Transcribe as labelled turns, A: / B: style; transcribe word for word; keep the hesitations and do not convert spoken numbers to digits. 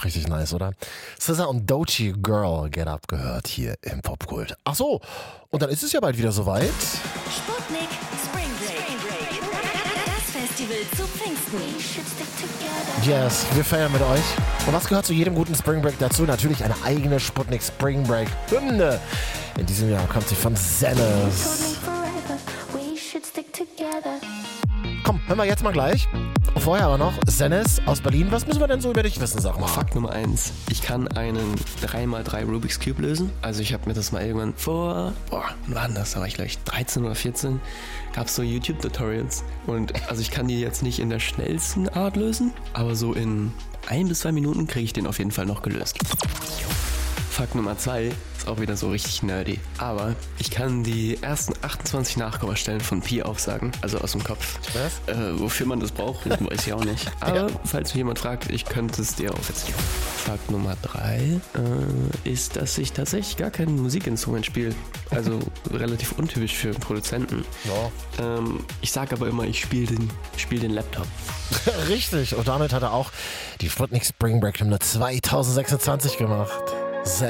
A: richtig nice, oder? S Z A und Doechii Girl Get Up gehört hier im Popkult. Ach so, und dann ist es ja bald wieder soweit.
B: Sputnik Spring Break. Das Festival zu Pfingsten.
A: Yes, wir feiern mit euch. Und was gehört zu jedem guten Spring Break dazu? Natürlich eine eigene Sputnik Spring Break Hymne. In diesem Jahr kommt sie von Zennis. Komm, hören wir jetzt mal gleich. Vorher aber noch, Zennis aus Berlin. Was müssen wir denn so über dich wissen, sag mal?
C: Fakt Nummer eins. Ich kann einen drei mal drei Rubik's Cube lösen. Also ich habe mir das mal irgendwann vor, boah, wann war denn das? Da war ich gleich dreizehn oder vierzehn. Gab es so YouTube-Tutorials. Und also ich kann die jetzt nicht in der schnellsten Art lösen, aber so in ein bis zwei Minuten kriege ich den auf jeden Fall noch gelöst. Fakt Nummer zwei ist auch wieder so richtig nerdy. Aber ich kann die ersten achtundzwanzig Nachkommastellen von Pi aufsagen, also aus dem Kopf.
A: Was?
C: Äh, wofür man das braucht, weiß ich auch nicht. Aber ja. Falls mich jemand fragt, ich könnte es dir aufsetzen. Fakt Nummer drei äh, ist, dass ich tatsächlich gar kein Musikinstrument spiele. Also relativ untypisch für Produzenten.
A: Ja.
C: Ähm, ich sage aber immer, ich spiele den, spiel den Laptop.
A: Richtig. Und damit hat er auch die Sputnik Spring Break Hymne zwanzig sechsundzwanzig gemacht.